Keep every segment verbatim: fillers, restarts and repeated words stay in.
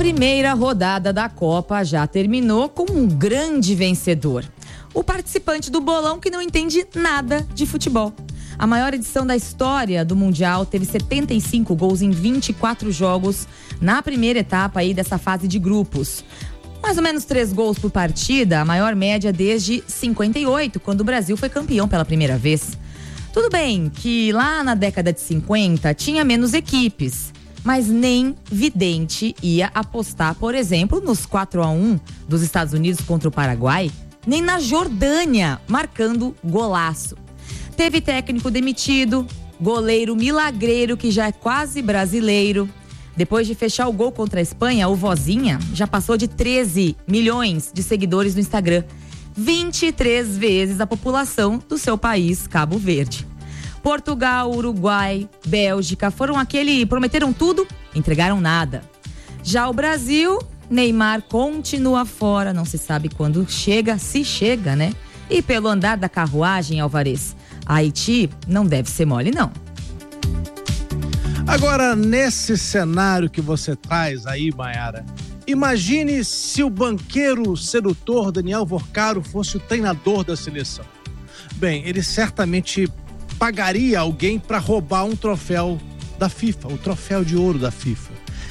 primeira rodada da Copa já terminou com um grande vencedor. O participante do bolão que não entende nada de futebol. A maior edição da história do Mundial teve setenta e cinco gols em vinte e quatro jogos na primeira etapa aí dessa fase de grupos. Mais ou menos três gols por partida, a maior média desde cinquenta e oito, quando o Brasil foi campeão pela primeira vez. Tudo bem que lá na década de cinquenta tinha menos equipes, mas nem vidente ia apostar, por exemplo, nos quatro a um dos Estados Unidos contra o Paraguai, nem na Jordânia, marcando golaço. Teve técnico demitido, goleiro milagreiro que já é quase brasileiro. Depois de fechar o gol contra a Espanha, o Vozinha já passou de treze milhões de seguidores no Instagram. vinte e três vezes a população do seu país, Cabo Verde. Portugal, Uruguai, Bélgica foram aquele, prometeram tudo, entregaram nada. Já o Brasil, Neymar continua fora, não se sabe quando chega, se chega, né? E pelo andar da carruagem, Alvarez, Haiti não deve ser mole, não. Agora, nesse cenário que você traz aí, Mayara, imagine se o banqueiro sedutor Daniel Vorcaro fosse o treinador da seleção. Bem, ele certamente pagaria alguém para roubar um troféu da FIFA, o troféu de ouro da FIFA.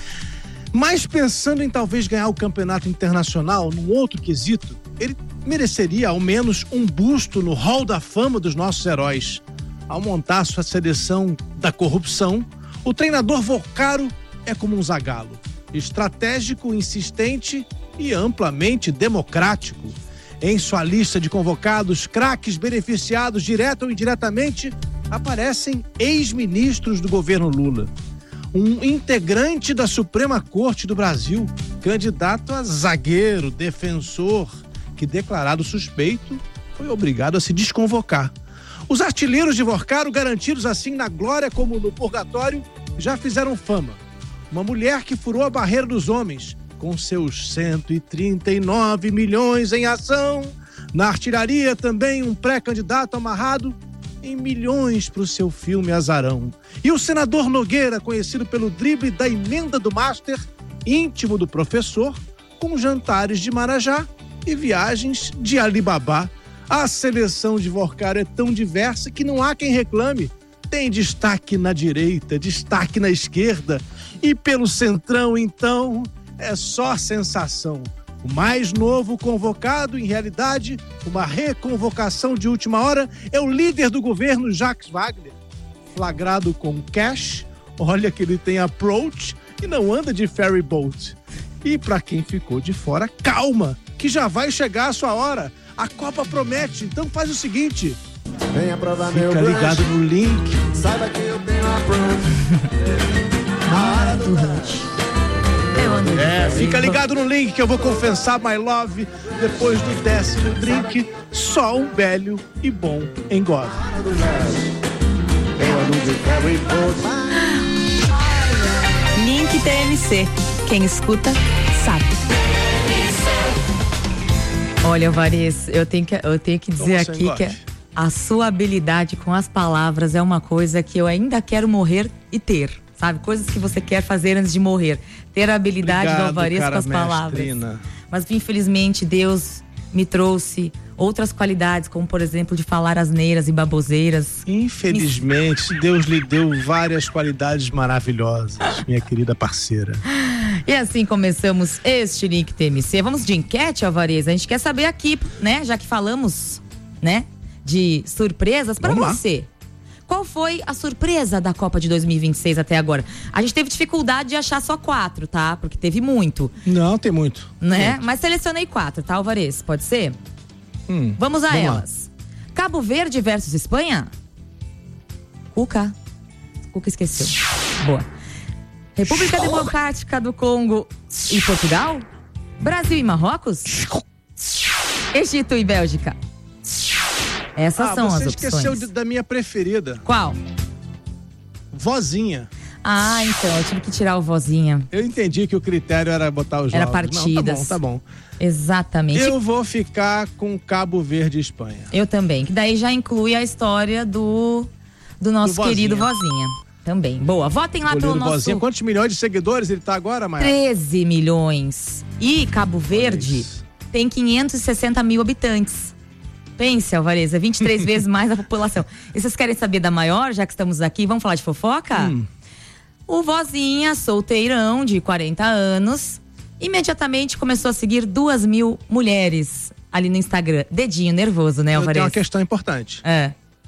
Mas pensando em talvez ganhar o campeonato internacional, num outro quesito, ele mereceria ao menos um busto no hall da fama dos nossos heróis. Ao montar sua seleção da corrupção, o treinador Vorcaro é como um Zagallo, estratégico, insistente e amplamente democrático. Em sua lista de convocados, craques beneficiados direta ou indiretamente, aparecem ex-ministros do governo Lula. Um integrante da Suprema Corte do Brasil, candidato a zagueiro, defensor, que, declarado suspeito, foi obrigado a se desconvocar. Os artilheiros de Vorcaro, garantidos assim na glória como no purgatório, já fizeram fama. Uma mulher que furou a barreira dos homens, com seus cento e trinta e nove milhões em ação. Na artilharia também um pré-candidato amarrado em milhões para o seu filme Azarão. E o senador Nogueira, conhecido pelo drible da emenda do Master, íntimo do professor, com jantares de Marajá e viagens de Alibabá. A seleção de Vorcaro é tão diversa que não há quem reclame. Tem destaque na direita, destaque na esquerda e pelo centrão, então, é só sensação. O mais novo convocado, em realidade, uma reconvocação de última hora, é o líder do governo, Jacques Wagner. Flagrado com cash, olha que ele tem approach e não anda de ferry boat. E para quem ficou de fora, calma, que já vai chegar a sua hora. A Copa promete, então faz o seguinte: venha provar meu Fica ligado no link. Saiba que eu tenho approach. Na hora do rush. É, fica ligado no link que eu vou confessar my love depois do décimo drink. Só um velho e bom engole. Link T M C. Quem escuta, sabe. Olha, Alvarez, eu tenho que, eu tenho que dizer aqui que a sua habilidade com as palavras é uma coisa que eu ainda quero morrer e ter. Sabe? Coisas que você quer fazer antes de morrer. Ter a habilidade Obrigado, do Alvarez com as palavras. Mestrina. Mas, infelizmente, Deus me trouxe outras qualidades, como, por exemplo, de falar asneiras e baboseiras. Infelizmente, me... Deus lhe deu várias qualidades maravilhosas, minha querida parceira. E assim começamos este Link T M C. Vamos de enquete, Alvarez? A gente quer saber aqui, né? Já que falamos, né? De surpresas para você. Lá. Qual foi a surpresa da Copa de dois mil e vinte e seis até agora? A gente teve dificuldade de achar só quatro, tá? Porque teve muito. Não, tem muito. Né? Muito. Mas selecionei quatro, tá, Alvarez? Pode ser? Hum, vamos a vamos elas. Lá. Cabo Verde versus Espanha? Cuca. Cuca esqueceu. Boa. República Democrática do Congo e Portugal? Brasil e Marrocos? Egito e Bélgica? Essas ah, são as opções. Você esqueceu de, da minha preferida. Qual? Vozinha. Ah, então, eu tive que tirar o Vozinha. Eu entendi que o critério era botar os jogos. Era partidas. Não, tá bom, tá bom. Exatamente. Eu vou ficar com Cabo Verde e Espanha. Eu também, que daí já inclui a história do, do nosso do querido Vozinha. Também. Boa. Votem lá pelo nosso... Bozinha. Quantos milhões de seguidores ele tá agora, Maia? treze milhões. E Cabo Verde tem quinhentos e sessenta mil habitantes. Pense, Alvarez, é vinte e três vezes mais a população. E vocês querem saber da maior, já que estamos aqui? Vamos falar de fofoca? Hum. O Vozinha, solteirão, de quarenta anos, imediatamente começou a seguir duas mil mulheres ali no Instagram. Dedinho nervoso, né, Alvarez? Tem uma questão importante. É.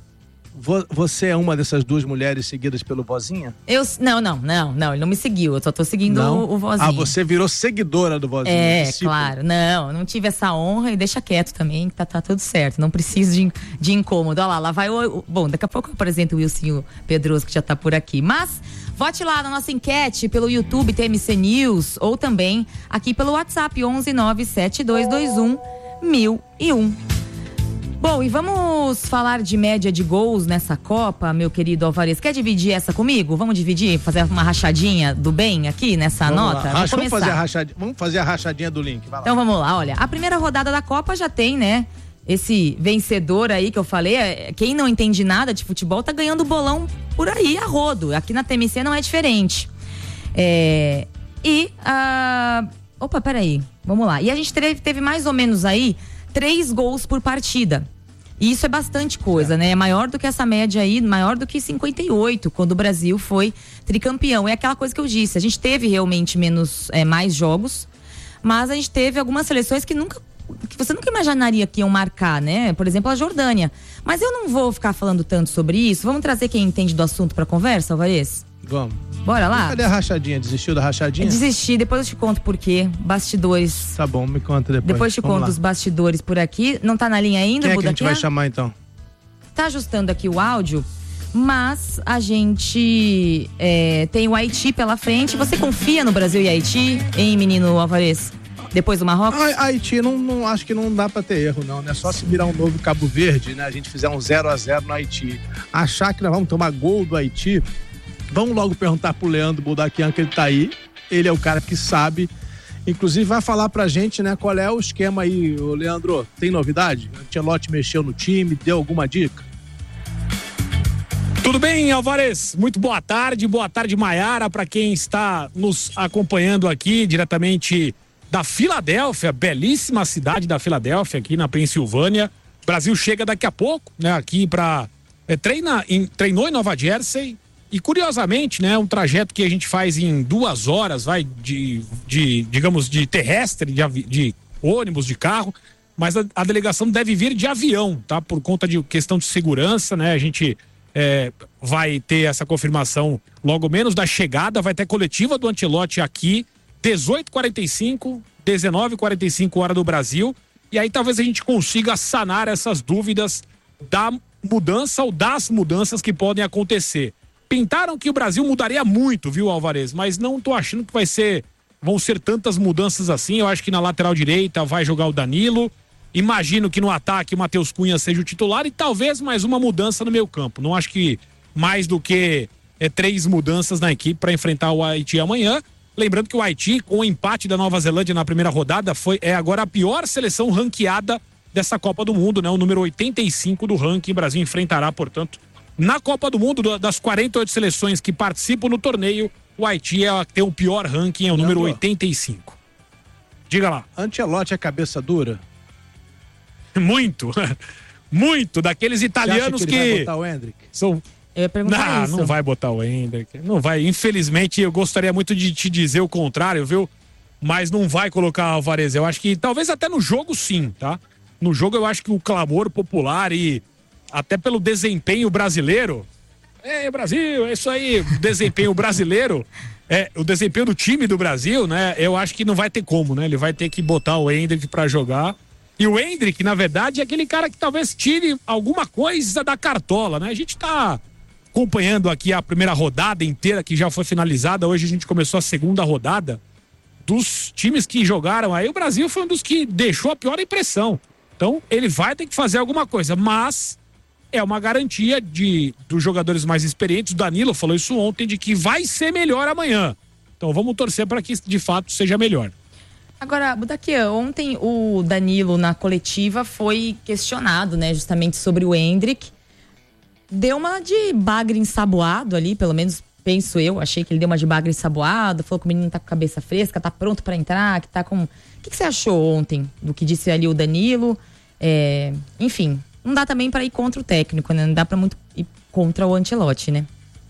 Você é uma dessas duas mulheres seguidas pelo Vozinha? Eu, não, não, não, não, ele não me seguiu, eu só tô seguindo o, o Vozinha. Ah, você virou seguidora do Vozinha. É, discípulo. Claro, não, não tive essa honra e deixa quieto também, que tá, tá tudo certo, não preciso de, de incômodo. Olha lá, lá vai o, o... Bom, daqui a pouco eu apresento o Wilson Pedroso, que já tá por aqui, mas vote lá na nossa enquete pelo YouTube T M C News ou também aqui pelo WhatsApp onze nove sete dois dois um mil e um. Bom, e vamos falar de média de gols nessa Copa, meu querido Alvarez. Quer dividir essa comigo? Vamos dividir? Fazer uma rachadinha do bem aqui nessa vamos nota? Lá. Vamos, vamos, fazer a rachadinha, vamos fazer a rachadinha do link. Vai lá. Então vamos lá, olha. A primeira rodada da Copa já tem, né? Esse vencedor aí que eu falei. Quem não entende nada de futebol tá ganhando bolão por aí a rodo. Aqui na T M C não é diferente. É... E. Uh... Opa, peraí. Vamos lá. E a gente teve, teve mais ou menos aí três gols por partida. E isso é bastante coisa, é. né? É maior do que essa média aí, maior do que cinquenta e oito, quando o Brasil foi tricampeão. É aquela coisa que eu disse, a gente teve realmente menos, é, mais jogos, mas a gente teve algumas seleções que nunca, que você nunca imaginaria que iam marcar, né? Por exemplo, a Jordânia. Mas eu não vou ficar falando tanto sobre isso. Vamos trazer quem entende do assunto pra conversa, Alvarez? Vamos. Bora lá? Cadê a rachadinha? Desistiu da rachadinha? Desisti, depois eu te conto por quê. Bastidores. Tá bom, me conta depois. Depois te Vamos conto lá. Os bastidores por aqui. Não tá na linha ainda, Quem é Buda? que a gente Quer? vai chamar então? Tá ajustando aqui o áudio, mas a gente é, tem o Haiti pela frente. Você confia no Brasil e Haiti, hein, menino Alvarez? Depois do Marrocos? A Haiti, não, não, acho que não dá pra ter erro, não. É só se virar um novo Cabo Verde, né? A gente fizer um zero a zero no Haiti. Achar que nós vamos tomar gol do Haiti... Vamos logo perguntar pro Leandro Budakian, que ele tá aí. Ele é o cara que sabe. Inclusive vai falar pra gente, né, qual é o esquema aí. Ô, Leandro, tem novidade? O Ancelotti mexeu no time, deu alguma dica? Tudo bem, Alvarez? Muito boa tarde, boa tarde, Maiara, para quem está nos acompanhando aqui diretamente da Filadélfia, belíssima cidade da Filadélfia, aqui na Pensilvânia. O Brasil chega daqui a pouco, né, aqui para é, treina, em, treinou em Nova Jersey. E curiosamente, né, um trajeto que a gente faz em duas horas, vai de, de digamos, de terrestre, de, avi, de ônibus, de carro, mas a, a delegação deve vir de avião, tá? Por conta de questão de segurança, né? A gente é, vai ter essa confirmação logo menos da chegada, vai ter coletiva do Ancelotti aqui, dezoito e quarenta e cinco, dezenove e quarenta e cinco hora do Brasil, e aí talvez a gente consiga sanar essas dúvidas da mudança ou das mudanças que podem acontecer. Pintaram que o Brasil mudaria muito, viu, Alvarez? Mas não tô achando que vai ser, vão ser tantas mudanças assim. Eu acho que na lateral direita vai jogar o Danilo. Imagino que no ataque o Matheus Cunha seja o titular e talvez mais uma mudança no meio campo. Não acho que mais do que é, três mudanças na equipe para enfrentar o Haiti amanhã. Lembrando que o Haiti, com o empate da Nova Zelândia na primeira rodada, foi, é agora a pior seleção ranqueada dessa Copa do Mundo, né? O número oitenta e cinco do ranking. O Brasil enfrentará, portanto, na Copa do Mundo, das quarenta e oito seleções que participam no torneio, o Haiti é a que tem o pior ranking, é o número oitenta e cinco. Diga lá. Ancelotti é cabeça dura? Muito. Muito. Daqueles italianos Você acha que, que... ele vai botar o Endrick? São... Eu ia perguntar não, isso. não vai botar o Endrick. Não vai. Infelizmente, eu gostaria muito de te dizer o contrário, viu? Mas não vai colocar Alvarez. Eu acho que talvez até no jogo sim, tá? No jogo eu acho que o clamor popular e até pelo desempenho brasileiro, é Brasil, é isso aí, desempenho brasileiro, é o desempenho do time do Brasil, né? Eu acho que não vai ter como, né? Ele vai ter que botar o Endrick pra jogar. E o Endrick, na verdade, é aquele cara que talvez tire alguma coisa da cartola, né? A gente tá acompanhando aqui a primeira rodada inteira que já foi finalizada. Hoje a gente começou a segunda rodada dos times que jogaram aí. O Brasil foi um dos que deixou a pior impressão. Então, ele vai ter que fazer alguma coisa, mas é uma garantia de, dos jogadores mais experientes. O Danilo falou isso ontem, de que vai ser melhor amanhã. Então, vamos torcer para que, de fato, seja melhor. Agora, Budakian, ontem o Danilo, na coletiva, foi questionado, né, justamente sobre o Endrick. Deu uma de bagre ensaboado ali, pelo menos penso eu, achei que ele deu uma de bagre saboado, falou que o menino tá com a cabeça fresca, tá pronto pra entrar, que tá com... O que, que você achou ontem do que disse ali o Danilo? É... Enfim, não dá também pra ir contra o técnico, né? Não dá pra muito ir contra o Ancelotti, né?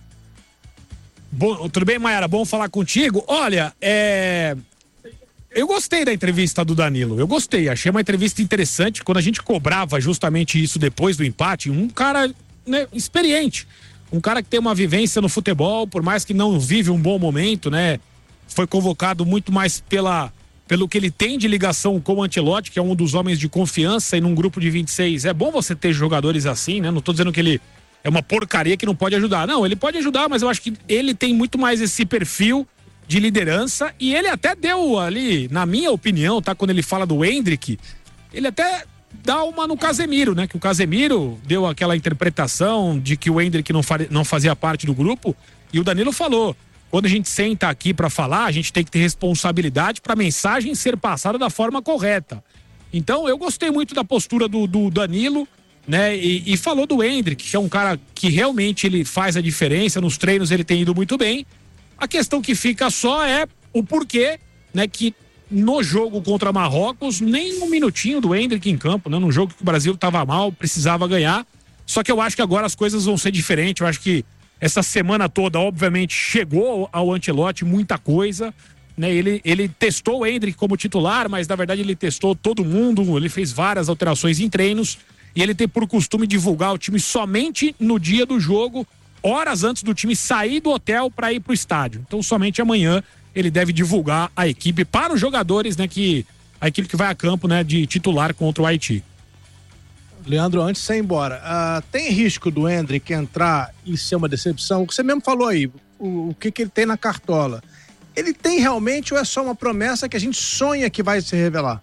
Bom, tudo bem, Mayara? Bom falar contigo. Olha, é... eu gostei da entrevista do Danilo, eu gostei, achei uma entrevista interessante, quando a gente cobrava justamente isso depois do empate, um cara, né, experiente, um cara que tem uma vivência no futebol, por mais que não vive um bom momento, né, foi convocado muito mais pela, pelo que ele tem de ligação com o Ancelotti, que é um dos homens de confiança, e num grupo de vinte e seis, é bom você ter jogadores assim, né, não tô dizendo que ele é uma porcaria que não pode ajudar, não, ele pode ajudar, mas eu acho que ele tem muito mais esse perfil de liderança, e ele até deu ali, na minha opinião, tá, quando ele fala do Endrick, ele até dá uma no Casemiro, né, que o Casemiro deu aquela interpretação de que o Endrick não, fa- não fazia parte do grupo, e o Danilo falou, quando a gente senta aqui pra falar, a gente tem que ter responsabilidade pra mensagem ser passada da forma correta. Então, eu gostei muito da postura do, do Danilo, né, e, e falou do Endrick, que é um cara que realmente ele faz a diferença, nos treinos ele tem ido muito bem. A questão que fica só é o porquê, né, que no jogo contra Marrocos, nem um minutinho do Endrick em campo, né, num jogo que o Brasil estava mal, precisava ganhar. Só que eu acho que agora as coisas vão ser diferentes. Eu acho que essa semana toda, obviamente, chegou ao Ancelotti muita coisa, né, ele, ele testou o Endrick como titular, mas na verdade ele testou todo mundo, ele fez várias alterações em treinos, e ele tem por costume divulgar o time somente no dia do jogo, horas antes do time sair do hotel para ir para o estádio. Então, somente amanhã ele deve divulgar a equipe para os jogadores, né, que a equipe que vai a campo, né, de titular contra o Haiti. Leandro, antes de você ir embora, uh, tem risco do Endrick entrar e ser uma decepção? O que você mesmo falou aí, o, o que, que ele tem na cartola. Ele tem realmente ou é só uma promessa que a gente sonha que vai se revelar?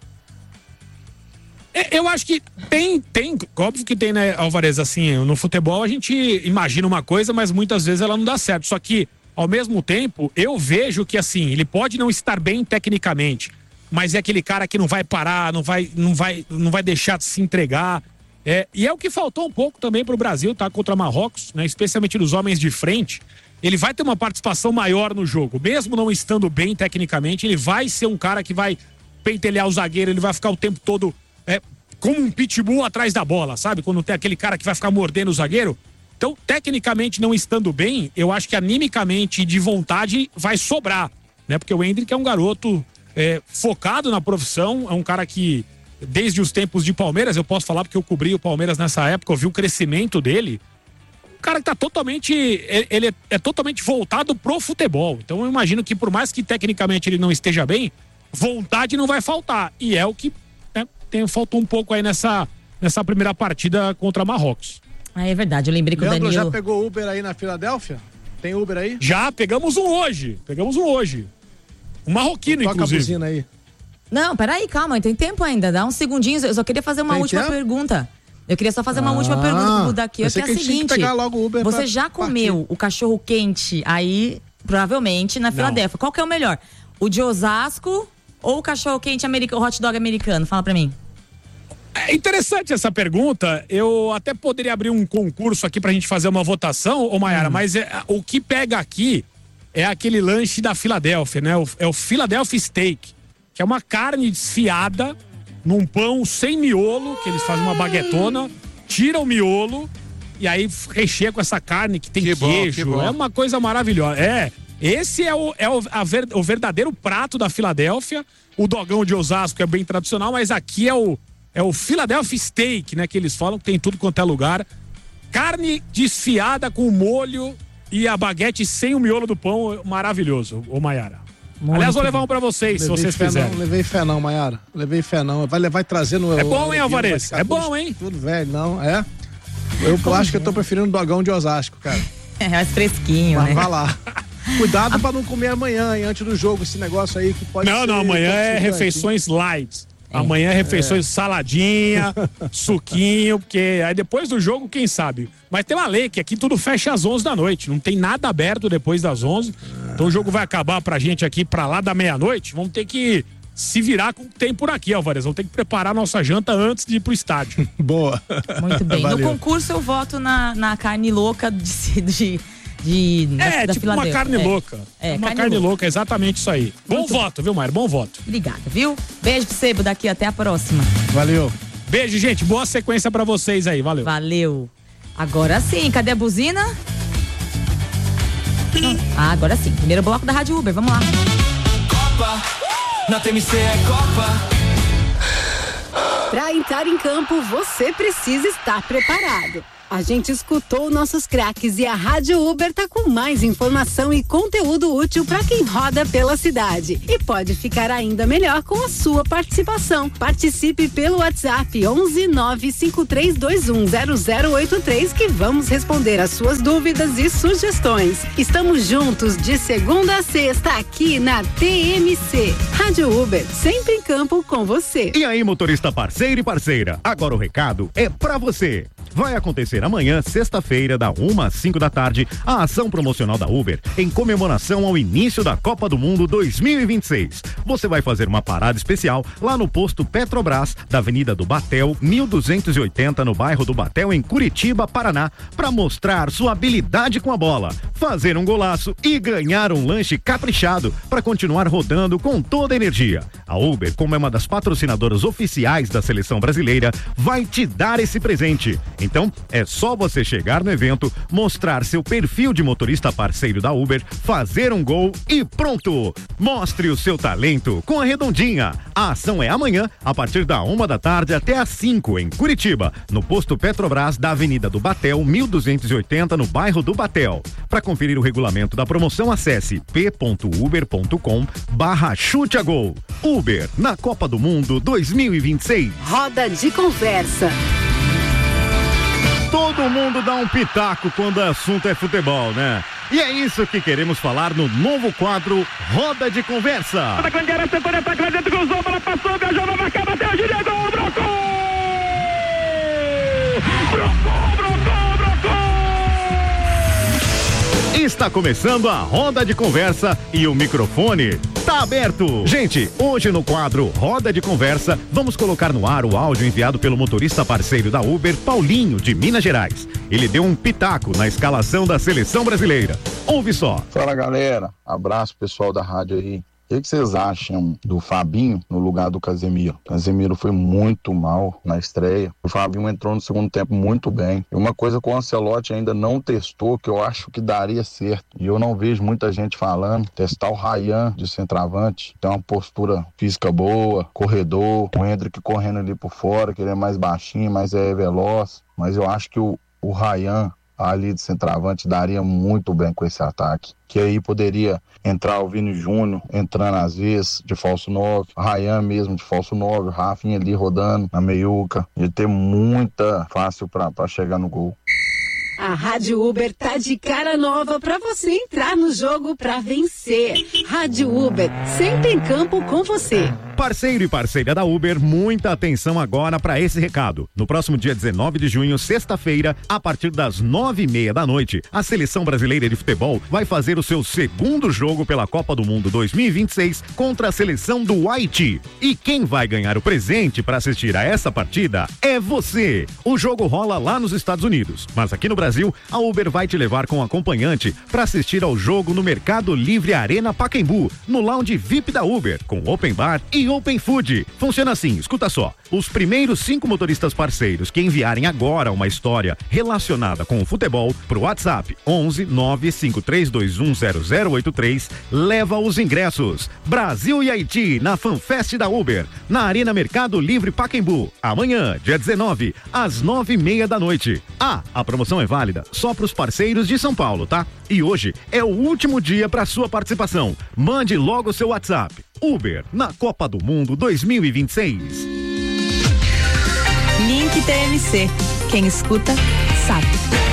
Eu acho que tem, tem, óbvio que tem, né, Alvarez, assim, no futebol a gente imagina uma coisa, mas muitas vezes ela não dá certo. Só que, ao mesmo tempo, eu vejo que, assim, ele pode não estar bem tecnicamente, mas é aquele cara que não vai parar, não vai, não vai, não vai deixar de se entregar. É, e é o que faltou um pouco também pro Brasil, tá? Contra Marrocos, né? Especialmente dos homens de frente. Ele vai ter uma participação maior no jogo, mesmo não estando bem tecnicamente, ele vai ser um cara que vai pentelhar o zagueiro, ele vai ficar o tempo todo... É, como um pitbull atrás da bola, sabe? Quando tem aquele cara que vai ficar mordendo o zagueiro. Então, tecnicamente não estando bem, eu acho que animicamente e de vontade vai sobrar, né? Porque o Endrick é um garoto é, focado na profissão, é um cara que, desde os tempos de Palmeiras, eu posso falar porque eu cobri o Palmeiras nessa época, eu vi o crescimento dele. Um cara que tá totalmente, ele é, é totalmente voltado pro futebol. Então, eu imagino que por mais que tecnicamente ele não esteja bem, vontade não vai faltar. E é o que Tem, faltou um pouco aí nessa, nessa primeira partida contra Marrocos. Ah, é verdade, eu lembrei que Leandro, o Danilo... já pegou Uber aí na Filadélfia? Tem Uber aí? Já, pegamos um hoje, pegamos um hoje. Um marroquino, Toca inclusive. a buzina aí. Não, peraí, calma, tem tempo ainda, dá uns segundinhos, eu só queria fazer uma Tem última tempo? pergunta. Eu queria só fazer uma Ah, última pergunta pro Budaquio, que é a que a gente tinha que seguinte, pegar logo o Uber você pra já comeu partir. o cachorro quente aí, provavelmente, na Filadélfia. Qual que é o melhor? O de Osasco ou o cachorro quente americano, o hot dog americano? Fala pra mim. É interessante essa pergunta. Eu até poderia abrir um concurso aqui pra gente fazer uma votação, ô Mayara, hum. mas é, o que pega aqui é aquele lanche da Filadélfia, né? O, é o Philadelphia Steak, que é uma carne desfiada num pão sem miolo, que eles fazem uma baguetona, tira o miolo e aí recheia com essa carne que tem que queijo. Bom, que é uma coisa maravilhosa. É, esse é o, é o, a ver, o verdadeiro prato da Filadélfia. O dogão de Osasco é bem tradicional, mas aqui é o É o Philadelphia Steak, né? Que eles falam que tem tudo quanto é lugar. Carne desfiada com molho e a baguete sem o miolo do pão. Maravilhoso, ô Mayara. Muito Aliás, vou levar um pra vocês, levei se vocês quiserem. Não, levei fé não, Mayara. Levei fé não. Vai levar e trazer no... É bom, hein, Alvarez? É bom, hein? Tudo velho, não, é? Eu Como acho é? que eu tô preferindo o dogão de Osasco, cara. É mais fresquinho, Mas né? vai lá. Cuidado pra não comer amanhã, hein, antes do jogo, esse negócio aí que pode não, ser... Não, não, amanhã é refeições light. Amanhã é refeições, é. saladinha, suquinho, porque aí depois do jogo, quem sabe? Mas tem uma lei que aqui tudo fecha às onze da noite, não tem nada aberto depois das onze. Então o jogo vai acabar pra gente aqui pra lá da meia-noite. Vamos ter que se virar com o que tem por aqui, Alvarez. Vamos ter que preparar nossa janta antes de ir pro estádio. Boa. Muito bem. Valeu. No concurso eu voto na, na carne louca de, de de É, da tipo uma carne é. louca. É, uma carne, carne louca. louca, exatamente isso aí. Bom Muito voto, viu, Mário? Bom voto. Obrigada, viu? Beijo pro Sebo daqui, até a próxima. Valeu. Beijo, gente. Boa sequência pra vocês aí. Valeu. Valeu. Agora sim, cadê a buzina? Ah, agora sim. Primeiro bloco da Rádio Uber, vamos lá. Copa, na T M C é Copa. Para entrar em campo, você precisa estar preparado. A gente escutou nossos craques e a Rádio Uber tá com mais informação e conteúdo útil para quem roda pela cidade. E pode ficar ainda melhor com a sua participação. Participe pelo WhatsApp onze nove cinco três dois um zero zero oito três que vamos responder as suas dúvidas e sugestões. Estamos juntos de segunda a sexta aqui na T M C. Rádio Uber, sempre em campo com você. E aí, motorista parceiro e parceira, agora o recado é pra você. Vai acontecer amanhã, sexta-feira, da uma às cinco da tarde, a ação promocional da Uber em comemoração ao início da Copa do Mundo dois mil e vinte e seis. Você vai fazer uma parada especial lá no posto Petrobras, da Avenida do Batel, mil duzentos e oitenta, no bairro do Batel, em Curitiba, Paraná, para mostrar sua habilidade com a bola, fazer um golaço e ganhar um lanche caprichado para continuar rodando com toda a energia. A Uber, como é uma das patrocinadoras oficiais da seleção brasileira, vai te dar esse presente. Então, é só você chegar no evento, mostrar seu perfil de motorista parceiro da Uber, fazer um gol e pronto! Mostre o seu talento com a Redondinha. A ação é amanhã, a partir da uma da tarde até às cinco, em Curitiba, no posto Petrobras da Avenida do Batel, mil duzentos e oitenta, no bairro do Batel. Para conferir o regulamento da promoção, acesse p ponto uber ponto com barra chute a gol. Uber, na Copa do Mundo dois mil e vinte e seis. Roda de conversa. Todo mundo dá um pitaco quando o assunto é futebol, né? E é isso que queremos falar no novo quadro Roda de Conversa. Da grande área, setor ataque lá dentro, cruzou, bola passou, viajou, vai marcar, bateu, gira, gol, brocou! Brocou, brocou, brocou! Está começando a Roda de Conversa e o microfone tá aberto. Gente, hoje no quadro Roda de Conversa, vamos colocar no ar o áudio enviado pelo motorista parceiro da Uber, Paulinho, de Minas Gerais. Ele deu um pitaco na escalação da seleção brasileira. Ouve só. Fala, galera. Abraço, pessoal da rádio aí. O que, que vocês acham do Fabinho no lugar do Casemiro? O Casemiro foi muito mal na estreia. O Fabinho entrou no segundo tempo muito bem. E uma coisa que o Ancelotti ainda não testou, que eu acho que daria certo, e eu não vejo muita gente falando, testar o Ryan de centroavante. Tem uma postura física boa, corredor, o Hendrick correndo ali por fora, que ele é mais baixinho, mas é veloz. Mas eu acho que o, o Ryan ali de centroavante daria muito bem com esse ataque, que aí poderia entrar o Vini Júnior entrando às vezes de falso nove, Ryan mesmo de falso nove, o Rafinha ali rodando na meiuca, ia ter muita fácil para chegar no gol. A Rádio Uber tá de cara nova pra você entrar no jogo pra vencer. Rádio Uber, sempre em campo com você. Parceiro e parceira da Uber, muita atenção agora para esse recado. No próximo dia dezenove de junho, sexta-feira, a partir das nove e meia da noite, a Seleção Brasileira de Futebol vai fazer o seu segundo jogo pela Copa do Mundo dois mil e vinte e seis contra a seleção do Haiti. E quem vai ganhar o presente para assistir a essa partida é você. O jogo rola lá nos Estados Unidos, mas aqui no Brasil, a Uber vai te levar com acompanhante para assistir ao jogo no Mercado Livre Arena Pacaembu, no lounge V I P da Uber, com open bar e open food. Funciona assim, escuta só. Os primeiros cinco motoristas parceiros que enviarem agora uma história relacionada com o futebol pro WhatsApp onze nove cinco três dois um zero zero oito três leva os ingressos. Brasil e Haiti na FanFest da Uber, na Arena Mercado Livre Pacaembu, amanhã, dia dezenove, às nove e meia da noite. Ah, a promoção é válida só para os parceiros de São Paulo, tá? E hoje é o último dia para sua participação. Mande logo seu WhatsApp. Uber na Copa do Mundo dois mil e vinte e seis. Link T M C. Quem escuta, sabe.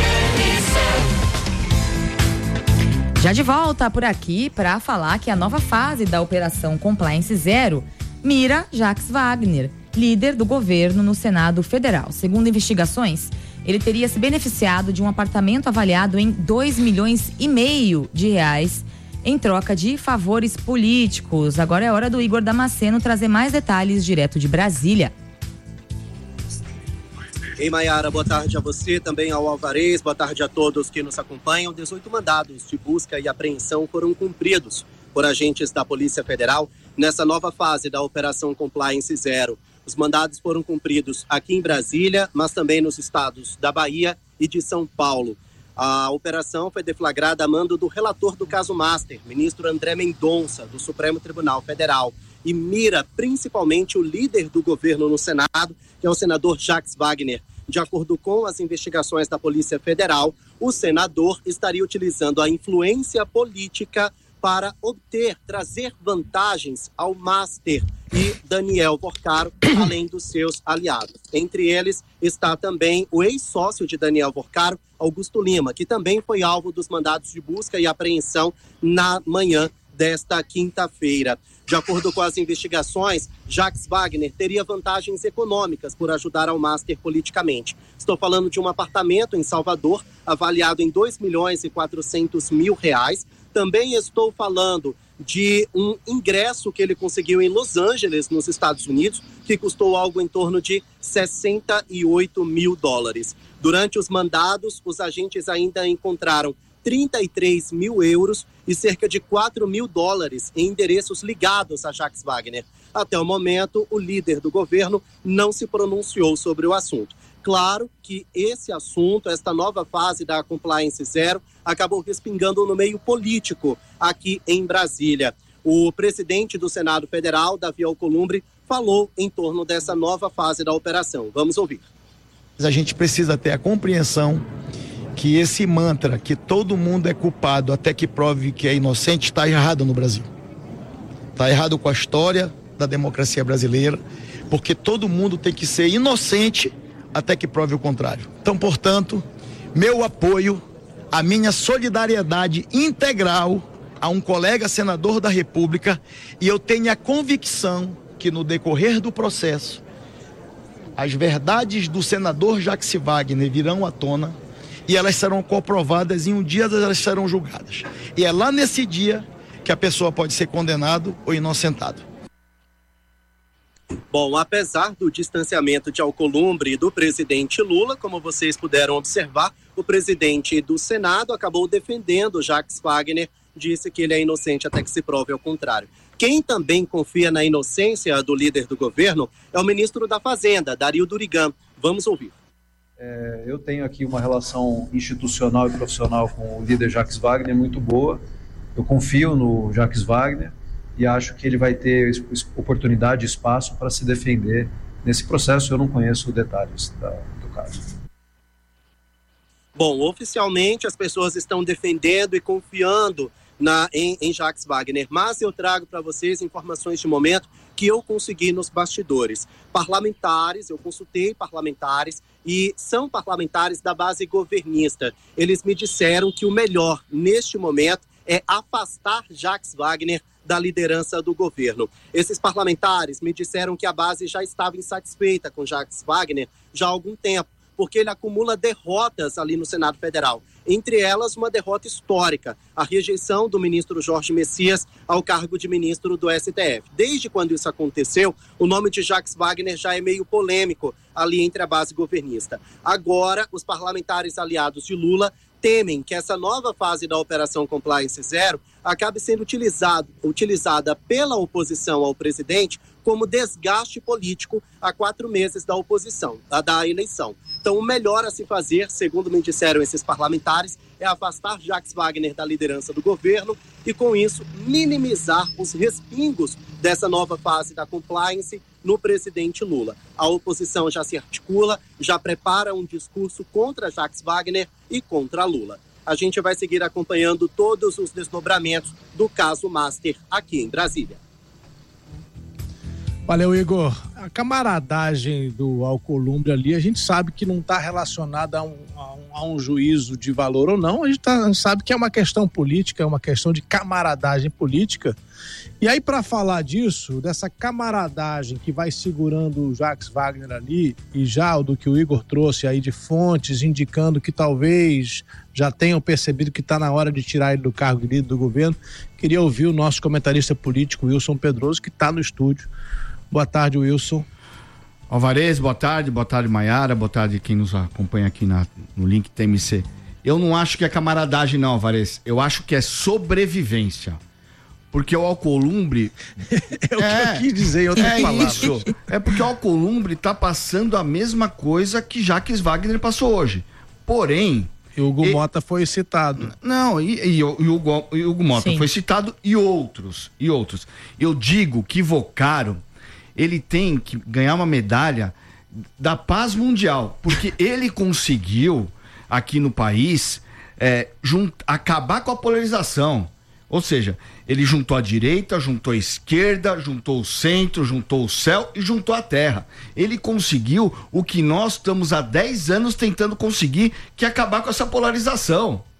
Já de volta por aqui para falar que a nova fase da Operação Compliance Zero mira Jacques Wagner, líder do governo no Senado Federal. Segundo investigações, ele teria se beneficiado de um apartamento avaliado em dois milhões e meio de reais em troca de favores políticos. Agora é hora do Igor Damasceno trazer mais detalhes direto de Brasília. Ei, Maiara, boa tarde a você, também ao Alvarez, boa tarde a todos que nos acompanham. dezoito mandados de busca e apreensão foram cumpridos por agentes da Polícia Federal nessa nova fase da Operação Compliance Zero. Os mandados foram cumpridos aqui em Brasília, mas também nos estados da Bahia e de São Paulo. A operação foi deflagrada a mando do relator do caso Master, ministro André Mendonça, do Supremo Tribunal Federal, e mira principalmente o líder do governo no Senado, que é o senador Jacques Wagner. De acordo com as investigações da Polícia Federal, o senador estaria utilizando a influência política para obter, trazer vantagens ao Master e Daniel Porcaro, além dos seus aliados. Entre eles está também o ex-sócio de Daniel Porcaro, Augusto Lima, que também foi alvo dos mandados de busca e apreensão na manhã desta quinta-feira. De acordo com as investigações, Jacques Wagner teria vantagens econômicas por ajudar ao Master politicamente. Estou falando de um apartamento em Salvador, avaliado em dois milhões e quatrocentos mil reais. Também estou falando de um ingresso que ele conseguiu em Los Angeles, nos Estados Unidos, que custou algo em torno de sessenta e oito mil dólares. Durante os mandados, os agentes ainda encontraram trinta e três mil euros e cerca de quatro mil dólares em endereços ligados a Jacques Wagner. Até o momento, o líder do governo não se pronunciou sobre o assunto. Claro que esse assunto, esta nova fase da Compliance Zero, acabou respingando no meio político aqui em Brasília. O presidente do Senado Federal, Davi Alcolumbre, falou em torno dessa nova fase da operação. Vamos ouvir. A gente precisa ter a compreensão que esse mantra, que todo mundo é culpado até que prove que é inocente, está errado no Brasil. Está errado com a história da democracia brasileira, porque todo mundo tem que ser inocente até que prove o contrário. Então, portanto, meu apoio, a minha solidariedade integral a um colega senador da República, e eu tenho a convicção que no decorrer do processo, as verdades do senador Jacques Wagner virão à tona e elas serão comprovadas e um dia elas serão julgadas. E é lá nesse dia que a pessoa pode ser condenado ou inocentado. Bom, apesar do distanciamento de Alcolumbre e do presidente Lula, como vocês puderam observar, o presidente do Senado acabou defendendo Jacques Wagner, disse que ele é inocente até que se prove ao contrário. Quem também confia na inocência do líder do governo é o ministro da Fazenda, Dario Durigan. Vamos ouvir. É, eu tenho aqui uma relação institucional e profissional com o líder Jacques Wagner muito boa. Eu confio no Jacques Wagner e acho que ele vai ter oportunidade e espaço para se defender nesse processo. Eu não conheço detalhes da, do caso. Bom, oficialmente as pessoas estão defendendo e confiando na, em, em Jacques Wagner, mas eu trago para vocês informações de momento que eu consegui nos bastidores. Parlamentares, eu consultei parlamentares e são parlamentares da base governista. Eles me disseram que o melhor neste momento é afastar Jacques Wagner da liderança do governo. Esses parlamentares me disseram que a base já estava insatisfeita com Jacques Wagner já há algum tempo, porque ele acumula derrotas ali no Senado Federal. Entre elas, uma derrota histórica, a rejeição do ministro Jorge Messias ao cargo de ministro do S T F. Desde quando isso aconteceu, o nome de Jacques Wagner já é meio polêmico ali entre a base governista. Agora, os parlamentares aliados de Lula temem que essa nova fase da Operação Compliance Zero acabe sendo utilizado, utilizada pela oposição ao presidente como desgaste político a quatro meses da oposição, da eleição. Então, o melhor a se fazer, segundo me disseram esses parlamentares, é afastar Jacques Wagner da liderança do governo e, com isso, minimizar os respingos dessa nova fase da compliance no presidente Lula. A oposição já se articula, já prepara um discurso contra Jacques Wagner e contra Lula. A gente vai seguir acompanhando todos os desdobramentos do caso Master aqui em Brasília. Valeu, Igor. A camaradagem do Alcolumbre ali, a gente sabe que não está relacionada a um, a, um, a um juízo de valor ou não, a gente, tá, a gente sabe que é uma questão política, é uma questão de camaradagem política. E aí, para falar disso, dessa camaradagem que vai segurando o Jacques Wagner ali, e já do que o Igor trouxe aí de fontes indicando que talvez já tenham percebido que está na hora de tirar ele do cargo de líder do governo, queria ouvir o nosso comentarista político, Wilson Pedroso, que está no estúdio. Boa tarde, Wilson. Alvarez, boa tarde, boa tarde Maiara, boa tarde quem nos acompanha aqui na, no link T M C. Eu não acho que é camaradagem não, Alvarez, eu acho que é sobrevivência. Porque o Alcolumbre... é o é, que eu quis dizer em outras é palavras. Isso, é porque o Alcolumbre tá passando a mesma coisa que Jacques Wagner passou hoje. Porém... E o Hugo e, Mota foi citado. Não, e, e, e, o, e o Hugo Mota Sim. foi citado e outros, e outros. Eu digo que Vocaro, ele tem que ganhar uma medalha da paz mundial, porque ele conseguiu, aqui no país, é, junt, acabar com a polarização. Ou seja, ele juntou a direita, juntou a esquerda, juntou o centro, juntou o céu e juntou a terra. Ele conseguiu o que nós estamos há dez anos tentando conseguir, que é acabar com essa polarização.